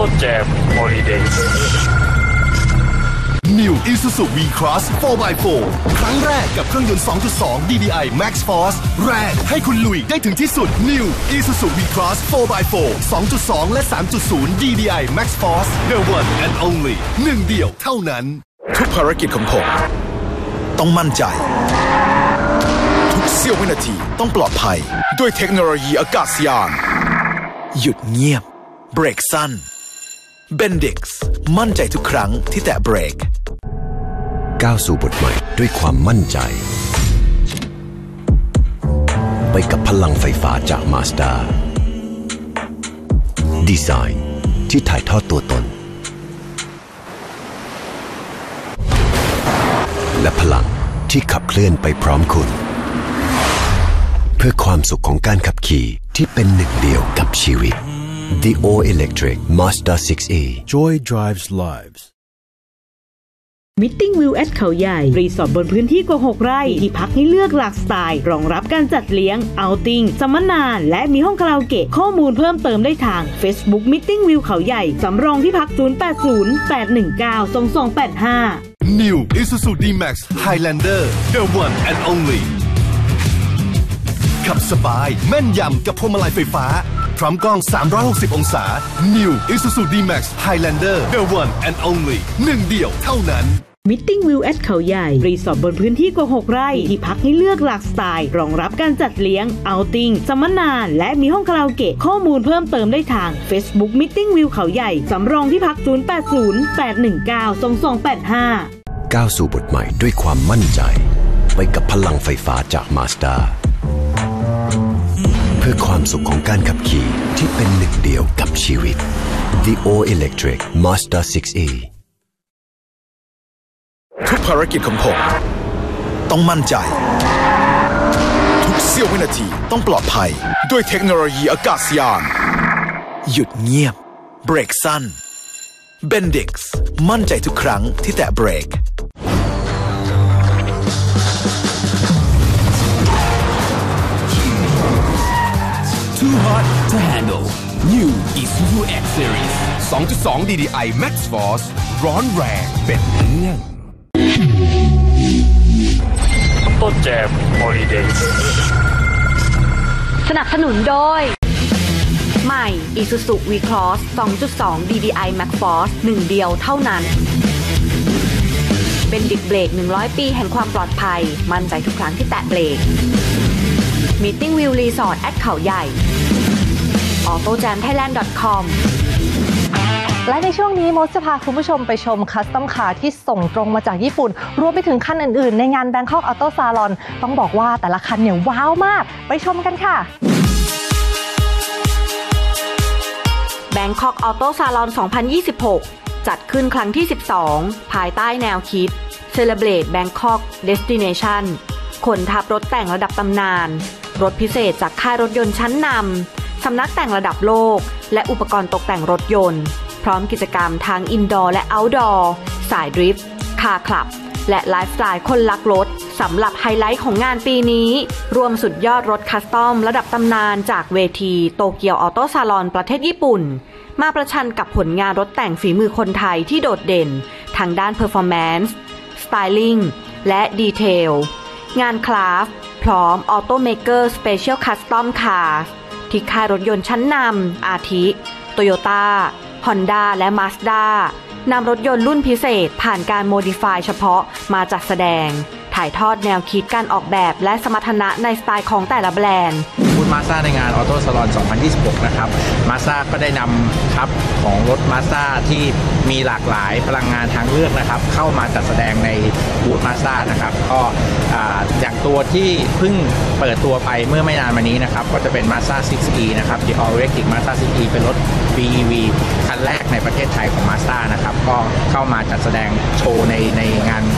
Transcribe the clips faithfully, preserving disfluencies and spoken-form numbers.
Apple Jam Holidays New Isuzu V-Cross โฟร์ บาย โฟร์ ครั้งแรกกับเครื่องยนต์ สองจุดสอง ดี ดี ไอ Max Force แรงให้คุณลุยได้ถึงที่สุด New Isuzu V-Cross โฟร์ บาย โฟร์ สองจุดสอง และ สามจุดศูนย์ ดี ดี ไอ Max Force The one and only หนึ่งเดียวเท่านั้นทุกภารกิจของผมต้องมั่นใจทุกเสี้ยววินาทีต้องปลอดภัยด้วยเทคโนโลยีอากาศยานหยุดเงียบเบรกสั้นBendix มั่นใจทุกครั้งที่แตะเบรกก้าวสู่บทใหม่ด้วยความมั่นใจไปกับพลังไฟฟ้าจาก Mazda ดีไซน์ที่ถ่ายทอดตัวตนและพลังที่ขับเคลื่อนไปพร้อมคุณเพื่อความสุขของการขับขี่ที่เป็นหนึ่งเดียวกับชีวิตThe All-Electric Mazda ซิกซ์ อี Joy drives lives Meeting View at เขาใหญ่รีสอร์ทบนพื้นที่กว่าหกไร่ที่พักให้เลือกหลากสไตล์รองรับการจัดเลี้ยงเอาท์ติ้งสัมมนาและมีห้องคาราโอเกะข้อมูลเพิ่มเติมได้ทาง Facebook Meeting View เขาใหญ่สำรองที่พักศูนย์ แปด ศูนย์ แปด หนึ่ง เก้า สอง สอง แปด ห้า New Isuzu D-Max Highlander The one and only ขับสบายแม่นยำกับพวงมาลัยไฟฟ้าพร้อมกล้องสามร้อยหกสิบองศา New Isuzu D-Max Highlander The one and only หนึ่งเดียวเท่านั้น Meeting View at เขาใหญ่รีสอร์ทบนพื้นที่กว่าหกไร่ที่พักให้เลือกหลากสไตล์รองรับการจัดเลี้ยงเอาท์ติ้งสัมมนาและมีห้องคาราโอเกะข้อมูลเพิ่มเติมได้ทาง Facebook Meeting View เขาใหญ่สำรองที่พักศูนย์ แปด ศูนย์ แปด หนึ่ง เก้า สอง สอง แปด ห้าก้าวสู่บทใหม่ด้วยความมั่นใจไปกับพลังไฟฟ้าจาก Mazdaเพื่อความสุขของการขับขี่ที่เป็นหนึ่งเดียวกับชีวิต The All-Electric Mazda ซิกซ์ อีทุกภารกิจของผมต้องมั่นใจทุกเสี้ยววินาทีต้องปลอดภัยด้วยเทคโนโลยีอากาศยานหยุดเงียบเบรกสั้น Bendix มั่นใจทุกครั้งที่แตะเบรก Too hot to handle New Isuzu X Series สองจุดสอง ดี ดี ไอ Max Force ร้อนแรงเป็นเรื่อง Apple Jam Holidays สนับสนุนโดยใหม่ Isuzu V-Cross สองจุดสอง ดี ดี ไอ Max Force หนึ่งเดียวเท่านั้นเป็นดิกเบรกหนึ่งร้อยปีแห่งความปลอดภัยมั่นใจทุกครั้งที่แตะเบรกMeeting View Resort at เขาใหญ่ ออโต้แจมไทยแลนด์ ดอท คอมและในช่วงนี้มดจะพาคุณผู้ชมไปชมคัสตอมคาร์ที่ส่งตรงมาจากญี่ปุ่นรวมไปถึงคันอื่นๆในงาน Bangkok Auto Salon ต้องบอกว่าแต่ละคันเนี่ยว้าวมากไปชมกันค่ะ Bangkok Auto Salon สองพันยี่สิบหก จัดขึ้นครั้งที่สิบสองภายใต้แนวคิด Celebrate Bangkok Destination ขนทับรถแต่งระดับตำนานรถพิเศษจากค่ายรถยนต์ชั้นนำสำนักแต่งระดับโลกและอุปกรณ์ตกแต่งรถยนต์พร้อมกิจกรรมทั้งอินดอร์และเอาท์ดอร์สายดริฟต์คาร์คลับและไลฟ์สไตล์คนรักรถสำหรับไฮไลท์ของงานปีนี้รวมสุดยอดรถคัสตอมระดับตำนานจากเวทีโตเกียวออโต้ซาลอนประเทศญี่ปุ่นมาประชันกับผลงานรถแต่งฝีมือคนไทยที่โดดเด่นทางด้านเพอร์ฟอร์แมนซ์สไตลิ่งและดีเทลงานคราฟต์พร้อมออโตเมเกอร์สเปเชียลคัสตอมคาร์ที่ค่ายรถยนต์ชั้นนำอาทิโตโยต้าฮอนด้าและมาสด้านำรถยนต์รุ่นพิเศษผ่านการโมดิฟายเฉพาะมาจัดแสดงถ่ายทอดแนวคิดการออกแบบและสมรรถนะในสไตล์ของแต่ละแบรนด์บูธมาสด้าในงานออโต้ซาลอนสองพันยี่สิบหกนะครับมาสด้าก็ได้นำทัพของรถมาสด้าที่มีหลากหลายพลังงานทางเลือกนะครับเข้ามาจัดแสดงในบูธมาสด้านะครับก็อย่างตัวที่เพิ่งเปิดตัวไปเมื่อไม่นานมานี้นะครับก็จะเป็น Mazda ซิกซ์ อี นะครับ The All-Electric Mazda ซิกซ์ อี เป็นรถ บี อี วี คันแรกในประเทศไทยของ Mazda นะครับก็เข้ามาจัดแสดงโชว์ในในงาน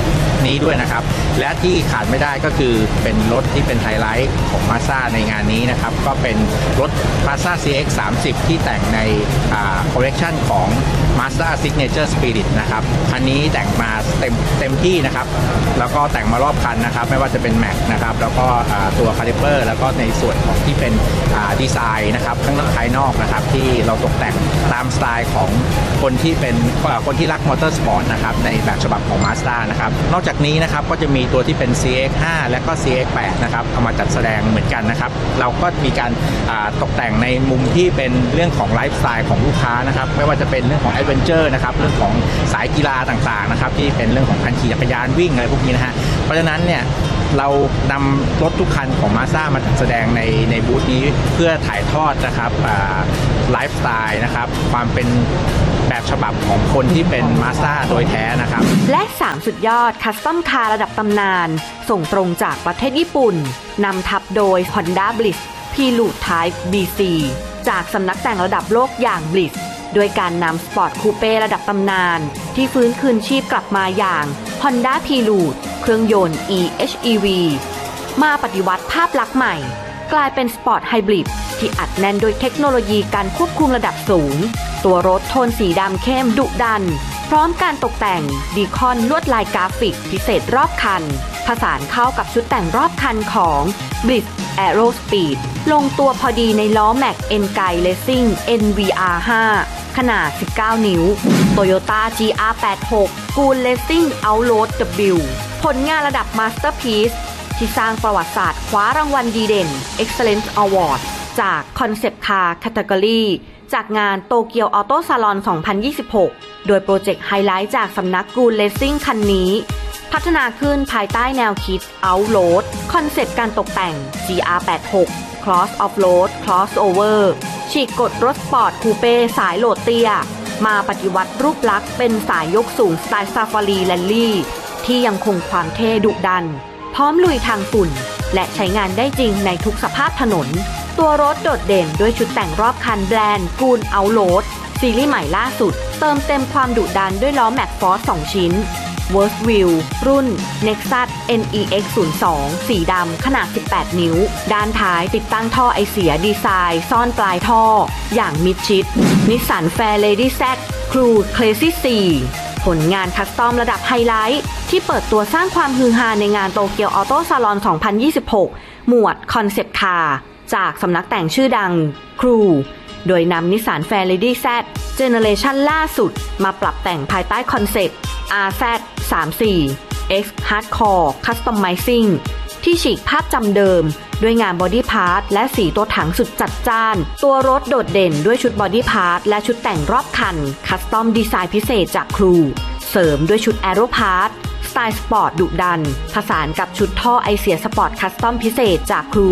นี้ด้วยนะครับและที่ขาดไม่ได้ก็คือเป็นรถที่เป็นไฮไลท์ของ Mazda ในงานนี้นะครับก็เป็นรถ Mazda ซี เอ็กซ์ สามสิบ ที่แต่งในคอลเลกชันของ Mazda Signature Spirit นะครับคันนี้แต่งมาเต็มเต็มที่นะครับแล้วก็แต่งมารอบคันนะครับไม่ว่าจะเป็นแม็กนะครับแล้วก็ตัวคาลิเปอร์แล้วก็ในส่วนของที่เป็นดีไซน์นะครับข้างนอกภายนอกนะครับที่เราตกแต่งตามสไตล์ของคนที่เป็นคนที่รักมอเตอร์สปอร์ตนะครับในแบบฉบับของ Mazda นะครับนอกจากนี้นะครับก็จะมีตัวที่เป็น ซี เอ็กซ์ ห้า และก็ ซี เอ็กซ์ แปด นะครับเอามาจัดแสดงเหมือนกันนะครับเราก็มีการตกแต่งในมุมที่เป็นเรื่องของไลฟ์สไตล์ของลูกค้านะครับไม่ว่าจะเป็นเรื่องของแอดเวนเจอร์นะครับเรื่องของสายกีฬาต่างๆนะครับที่เป็นเรื่องของการขี่จักรยานวิ่งอะไรพวกนี้นะฮะเพราะฉะนั้นเนี่ยเรานำรถทุกคันของ Mazda มาแสดงในในบูธนี้เพื่อถ่ายทอดนะครับไลฟ์สไตล์นะครับความเป็นแบบฉบับของคนที่เป็น Mazda โดยแท้นะครับและสามสุดยอดคัสตอมคาร์ระดับตำนานส่งตรงจากประเทศญี่ปุ่นนำทับโดย Honda Bliss Prelude Type บี ซี จากสำนักแต่งระดับโลกอย่าง Bliss โดยการนำสปอร์ตคูเป้ระดับตำนานที่ฟื้นคืนชีพกลับมาอย่าง Honda Prelude เครื่องยนต์ อี เอช อี วี มาปฏิวัติภาพลักษณ์ใหม่กลายเป็นสปอร์ตไฮบริดที่อัดแน่นโดยเทคโนโลยีการควบคุมระดับสูงตัวรถโทนสีดำเข้มดุดันพร้อมการตกแต่งดีคอนลวดลายกราฟิกพิเศษรอบคันผสานเข้ากับชุดแต่งรอบคันของ Bliss Aero Speed ลงตัวพอดีในล้อแม็ก N-Guy Racing เอ็น วี อาร์ ห้า ขนาดสิบเก้านิ้ว Toyota จี อาร์ แปดสิบหก Ghoul Racing Outroad W ผลงานระดับ Masterpiece ที่สร้างประวัติศาสตร์คว้ารางวัลดีเด่น Excellence Award จาก Concept Car Category จากงานโตเกียวออโต้ซาลอน สองพันยี่สิบหก โดยโปรเจกต์ไฮไลท์จากสำนัก Ghoul Racing คันนี้พัฒนาขึ้นภายใต้แนวคิด Outroad คอนเซปต์การตกแต่ง จี อาร์ แปดสิบหก Cross Off-Road Crossover ฉีกกฎรถสปอร์ตคูเป้สายโหลดเตี้ยมาปฏิวัติรูปลักษณ์เป็นสายยกสูงสไตล์ซาฟารีแรลลี่ที่ยังคงความเท่ดุดันพร้อมลุยทางฝุ่นและใช้งานได้จริงในทุกสภาพถนนตัวรถโดดเด่นด้วยชุดแต่งรอบคันแบรนด์ Ghoul Outroad ซีรีส์ใหม่ล่าสุดเติมเต็มความดุดันด้วยล้อแม็กฟอร์สสองชิ้น Worst View รุ่น Nexus เอ็น อี เอ็กซ์ ศูนย์ สอง สีดำขนาดสิบแปดนิ้วด้านท้ายติดตั้งท่อไอเสียดีไซน์ซ่อนปลายท่ออย่างมิดชิด Nissan Fairlady Z Crew Crazy สี่ ผลงานคัสตอมระดับไฮไลท์ที่เปิดตัวสร้างความฮือฮาในงานโตเกียวออโต้ซาลอน สองพันยี่สิบหก หมวด Concept Car จากสำนักแต่งชื่อดัง Crew โดยนำ Nissan Fairlady Z Generation ล่าสุดมาปรับแต่งภายใต้คอนเซ็ปต์ อาร์ แซด สามสิบสี่ X Hardcore Customizing ที่ฉีกภาพจำเดิมด้วยงานบอดี้พาร์ทและสีตัวถังสุดจัดจ้านตัวรถโดดเด่นด้วยชุดบอดี้พาร์ทและชุดแต่งรอบคันคัสตอมดีไซน์พิเศษจากครูเสริมด้วยชุดแอโรพาร์ทสไตล์สปอร์ตดุดันผสานกับชุดท่อไอเสียสปอร์ตคัสตอมพิเศษจากครู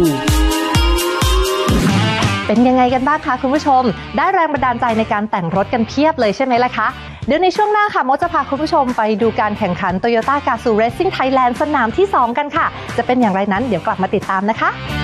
เป็นยังไงกันบ้างคะคุณผู้ชมได้แรงบันดาลใจในการแต่งรถกันเพียบเลยใช่ไหมล่ะคะเดี๋ยวในช่วงหน้าค่ะมดจะพาคุณผู้ชมไปดูการแข่งขัน Toyota Gazoo Racing Thailand สนามที่สองกันค่ะจะเป็นอย่างไรนั้นเดี๋ยวกลับมาติดตามนะคะ